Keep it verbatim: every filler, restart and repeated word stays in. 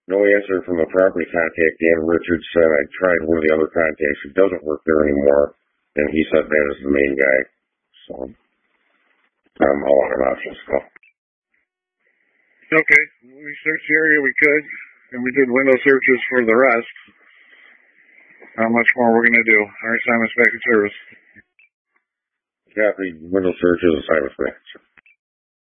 No answer from the property contact. Dan Richards said I tried one of the other contacts. It doesn't work there anymore. And he said that is the main guy. So I'm all out of options. So. Okay. We searched the area we could, and we did window searches for the rest. How much more we're going to do? Our assignment's back in service. Yeah, the window searches assignment's back in service.